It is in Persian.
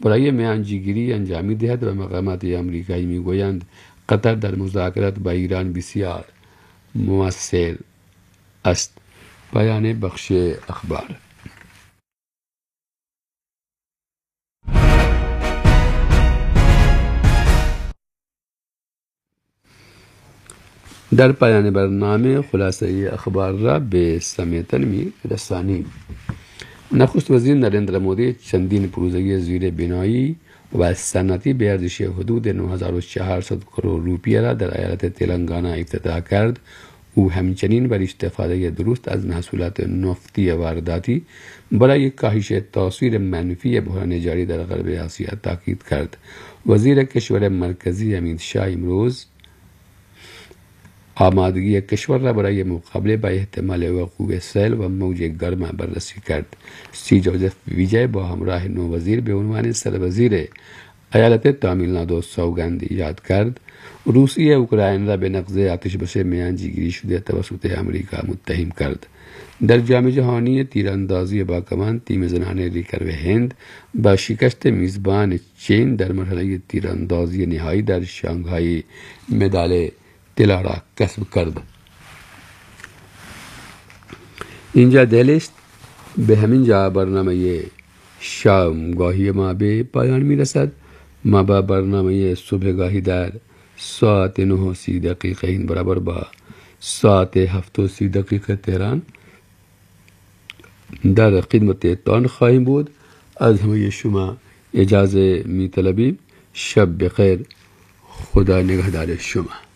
برای میانجیگیری انجام می‌دهد و مقامات آمریکایی می‌گویند قطر در مذاکرات با ایران بسیار مؤثر است. پایان بخش اخبار. در پایان برنامه خلاصه اخبار را به سمیتن می‌رسانیم. نخست وزیر نریندرا مودی چندین پروژه زیر بنایی و صنعتی به ارزش حدود 9400 کروڑ روپیه را در ایالت تلنگانه افتتاح کرد. او همچنین بر استفاده درست از محصولات نفتی وارداتی برای کاهش تاثیر منفی بحران جاری در غرب آسیا تاکید کرد. وزیر کشور مرکزی امیت شاه امروز آمادگی کشور را برای مقابله با احتمال وقوع سیل و موج گرم بررسی کرد. سی جوزف ویجای با همراه نو وزیر به عنوان سروزیر ایالت تامیلنادو سوگند یاد کرد. روسیه اوکراین را به نقض آتشبس میانجیگیری شده توسط امریکا متهم کرد. در جام جهانی تیراندازی با کمان تیم زنان ریکرو هند با شکست میزبان چین در مرحله تیراندازی نهایی در شانگهای مدال طلا را کسب کرد. اینجا دلیست. به همین جا برنامه شامگاهی ما به پایان می رسد. ما با برنامه صبحگاهی در ساعت 9:30 این برابر با ساعت 7:30 تهران در خدمتتان خواهیم بود. از همه شما اجازه می طلبیم. شب بخیر. خدا نگهدار شما.